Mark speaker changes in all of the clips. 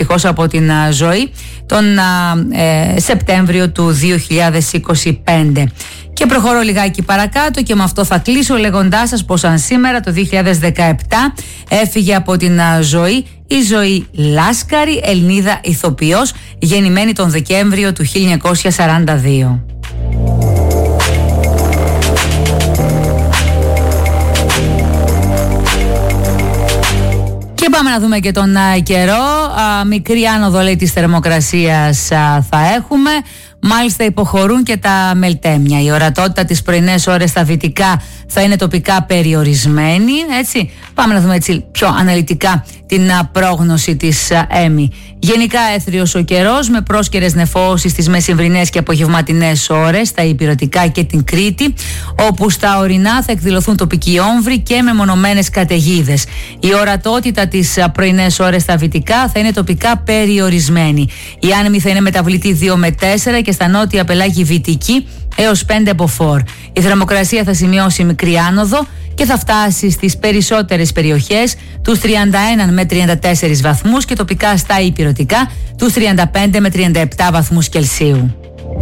Speaker 1: δυστυχώς από την ζωή τον Σεπτέμβριο του 2025. Και προχωρώ λιγάκι παρακάτω και με αυτό θα κλείσω λέγοντάς σας πως αν σήμερα το 2017 έφυγε από την ζωή η Ζωή Λάσκαρη, Ελληνίδα ηθοποιός, γεννημένη τον Δεκέμβριο του 1942. Και πάμε να δούμε και τον καιρό. Μικρή άνοδο, λέει, της θερμοκρασίας θα έχουμε. Μάλιστα υποχωρούν και τα μελτέμια. Η ορατότητα τις πρωινές ώρες στα δυτικά θα είναι τοπικά περιορισμένη. Έτσι. Πάμε να δούμε έτσι πιο αναλυτικά την πρόγνωση της ΕΜΗ. Γενικά έθριος ο καιρός με πρόσκαιρες νεφώσεις στις μεσημβρινές και απογευματινές ώρες στα ηπειρωτικά και την Κρήτη, όπου στα ορεινά θα εκδηλωθούν τοπικοί όμβροι και μεμονωμένες καταιγίδες. Η ορατότητα τις πρωινές ώρες στα δυτικά θα είναι τοπικά περιορισμένη. Η άνεμη θα είναι μεταβλητή 2 με 4 και στα νότια πελάγη βυτική έως 5 μποφόρ. Η θερμοκρασία θα σημειώσει μικρή άνοδο και θα φτάσει στις περισσότερες περιοχές τους 31 με 34 βαθμούς και τοπικά στα ηπειρωτικά τους 35 με 37 βαθμούς Κελσίου.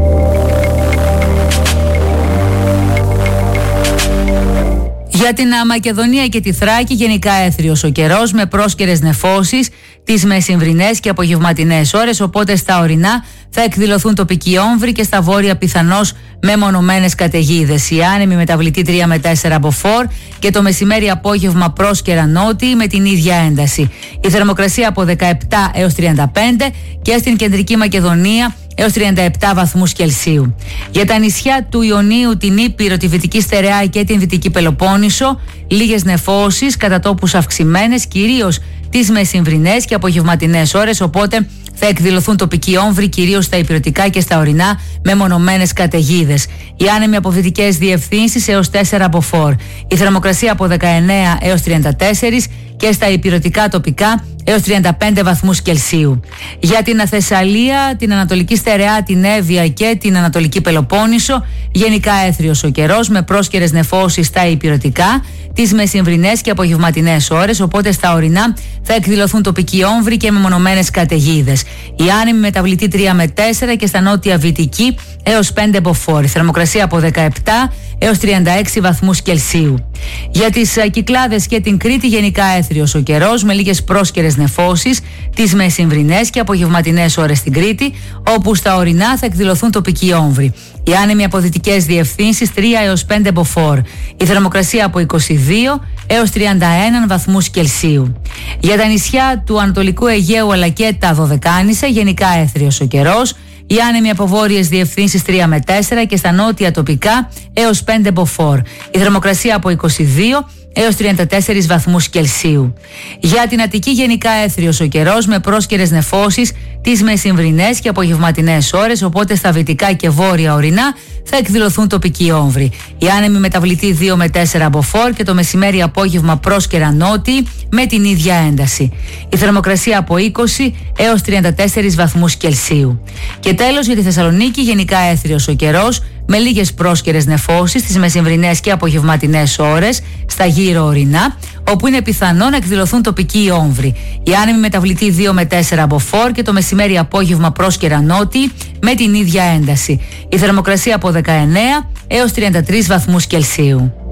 Speaker 1: Για την Μακεδονία και τη Θράκη γενικά έθριος ο καιρός με πρόσκαιρες νεφώσεις τις μεσημβρινές και απογευματινές ώρες, οπότε στα ορεινά θα εκδηλωθούν τοπικοί όμβροι και στα βόρεια πιθανώς μεμονωμένες καταιγίδες. Η άνεμη μεταβλητή 3 με 4 μποφόρ και το μεσημέρι απόγευμα πρόσκαιρα νότιοι με την ίδια ένταση. Η θερμοκρασία από 17 έως 35 και στην κεντρική Μακεδονία έως 37 βαθμούς Κελσίου. Για τα νησιά του Ιωνίου, την Ήπειρο, τη Βυτική Στερεά και την Δυτική Πελοπόννησο, λίγες νεφώσεις, κατά τόπους αυξημένες, κυρίως τις μεσημβρινές και απογευματινές ώρες, οπότε θα εκδηλωθούν τοπικοί όμβροι κυρίως στα ηπειρωτικά και στα ορεινά με μονομένες καταιγίδες. Οι άνεμοι από δυτικές διευθύνσεις έως 4 μποφόρ. Η θερμοκρασία από 19 έως 34 και στα ηπειρωτικά τοπικά έως 35 βαθμούς Κελσίου. Για την Θεσσαλία, την Ανατολική Στερεά, την Εύβοια και την Ανατολική Πελοπόννησο, γενικά έθριος ο καιρός με πρόσκαιρες νεφώσεις στα ηπειρωτικά τις μεσημβρινές και απογευματινές ώρες, οπότε στα ορεινά θα εκδηλωθούν τοπικοί όμβροι και μεμονωμένες καταιγίδες. Η άνεμη μεταβλητή 3 με 4 και στα νότια βυτική έως 5 μποφόρ. Θερμοκρασία από 17 έως 36 βαθμούς Κελσίου. Για τις Κυκλάδες και την Κρήτη γενικά έθριος ο καιρός με λίγες πρόσκαιρες νεφώσεις τις μεσημβρινές και απογευματινές ώρες στην Κρήτη, όπου στα ορεινά θα εκδηλωθούν τοπικοί όμβροι. Οι άνεμοι από δυτικές διευθύνσεις 3 έως 5 μποφόρ. Η θερμοκρασία από 22 έως 31 βαθμούς Κελσίου. Για τα νησιά του Ανατολικού Αιγαίου αλλά και τα Δωδεκάνησα γενικά έθριος ο καιρός. Οι άνεμοι από βόρειες διευθύνσεις 3 με 4 και στα νότια τοπικά έως 5 μποφόρ. Η θερμοκρασία από 22 έως 34 βαθμούς Κελσίου. Για την Αττική γενικά έθριος ο καιρός με πρόσκαιρες νεφώσεις τις μεσημβρινές και απογευματινές ώρες, οπότε στα δυτικά και βόρεια ορεινά θα εκδηλωθούν τοπικοί όμβροι. Οι άνεμοι μεταβλητή 2 με 4 μποφόρ και το μεσημέρι απόγευμα πρόσκαιρα νότιοι με την ίδια ένταση. Η θερμοκρασία από 20 έως 34 βαθμούς Κελσίου. Και τέλος για τη Θεσσαλονίκη γενικά έθριος ο καιρός με λίγες πρόσκαιρες νεφώσεις τις μεσημβρινές και απογευματινές ώρες στα γύρω ορεινά, όπου είναι πιθανό να εκδηλωθούν τοπικοί όμβροι. Η άνεμη μεταβλητή 2 με 4 μποφόρ και το μεσημέρι απόγευμα πρόσκαιρα νότιοι με την ίδια ένταση. Η θερμοκρασία από 19 έως 33 βαθμούς Κελσίου.